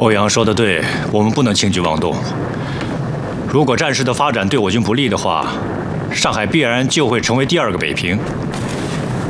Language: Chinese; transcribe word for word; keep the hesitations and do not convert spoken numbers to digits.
欧阳说的对，我们不能轻举妄动。如果战事的发展对我军不利的话，上海必然就会成为第二个北平。